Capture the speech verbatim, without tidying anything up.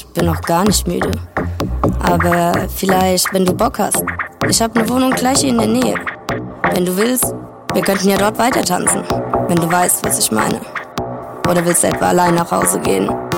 bin noch gar nicht müde. Aber vielleicht, wenn du Bock hast. Ich hab ne Wohnung gleich hier in der Nähe. Wenn du willst, wir könnten ja dort weiter tanzen. Wenn du weißt, was ich meine. Oder willst du etwa allein nach Hause gehen?